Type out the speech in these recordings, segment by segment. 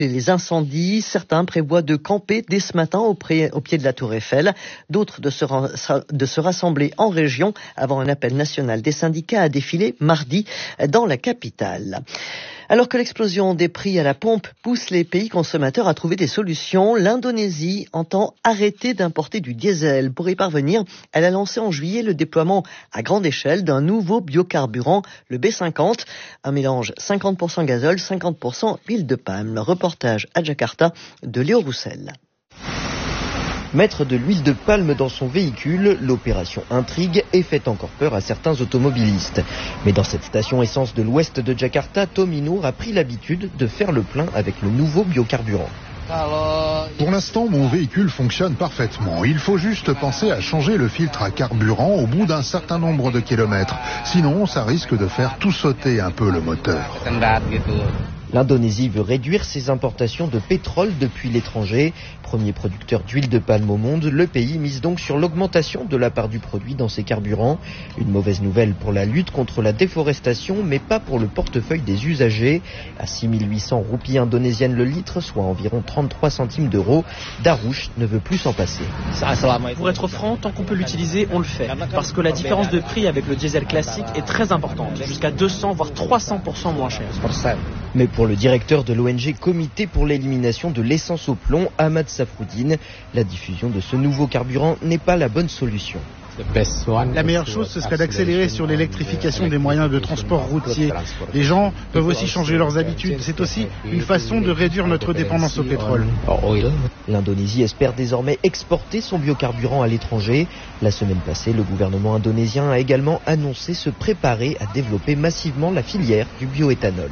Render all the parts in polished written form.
Et les incendies, certains prévoient de camper dès ce matin au pied de la Tour Eiffel, d'autres de se rassembler en région avant un appel national des syndicats à défiler mardi dans la capitale. Alors que l'explosion des prix à la pompe pousse les pays consommateurs à trouver des solutions, l'Indonésie entend arrêter d'importer du diesel. Pour y parvenir, elle a lancé en juillet le déploiement à grande échelle d'un nouveau biocarburant, le B50, un mélange 50% gazole, 50% huile de palme. Reportage à Jakarta de Léo Roussel. Mettre de l'huile de palme dans son véhicule, l'opération intrigue et fait encore peur à certains automobilistes. Mais dans cette station essence de l'ouest de Jakarta, Tommy Noor a pris l'habitude de faire le plein avec le nouveau biocarburant. Pour l'instant, mon véhicule fonctionne parfaitement. Il faut juste penser à changer le filtre à carburant au bout d'un certain nombre de kilomètres. Sinon, ça risque de faire tout sauter un peu le moteur. L'Indonésie veut réduire ses importations de pétrole depuis l'étranger. Premier producteur d'huile de palme au monde, le pays mise donc sur l'augmentation de la part du produit dans ses carburants. Une mauvaise nouvelle pour la lutte contre la déforestation, mais pas pour le portefeuille des usagers. À 6 800 roupies indonésiennes le litre, soit environ 33 centimes d'euros, Darush ne veut plus s'en passer. Pour être franc, tant qu'on peut l'utiliser, on le fait. Parce que la différence de prix avec le diesel classique est très importante, jusqu'à 200 voire 300% moins cher. Mais pour le directeur de l'ONG Comité pour l'élimination de l'essence au plomb, Ahmad Safroudine, la diffusion de ce nouveau carburant n'est pas la bonne solution. La meilleure chose, ce serait d'accélérer sur l'électrification des moyens de transport routier. Les gens peuvent aussi changer leurs habitudes. C'est aussi une façon de réduire notre dépendance au pétrole. L'Indonésie espère désormais exporter son biocarburant à l'étranger. La semaine passée, le gouvernement indonésien a également annoncé se préparer à développer massivement la filière du bioéthanol.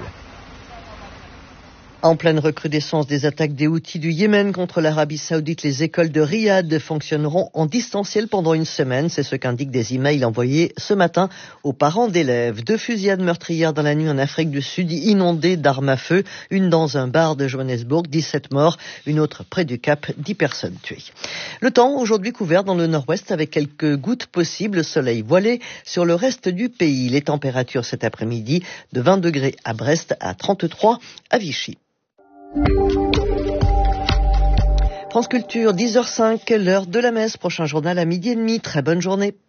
En pleine recrudescence des attaques des Houthis du Yémen contre l'Arabie Saoudite, les écoles de Riyad fonctionneront en distanciel pendant une semaine. C'est ce qu'indiquent des emails envoyés ce matin aux parents d'élèves. 2 fusillades meurtrières dans la nuit en Afrique du Sud, inondées d'armes à feu. Une dans un bar de Johannesburg, 17 morts. Une autre près du Cap, 10 personnes tuées. Le temps aujourd'hui couvert dans le nord-ouest avec quelques gouttes possibles. Soleil voilé sur le reste du pays. Les températures cet après-midi de 20 degrés à Brest à 33 à Vichy. France Culture, 10h05, l'heure de la messe. Prochain journal à 12h30. Très bonne journée.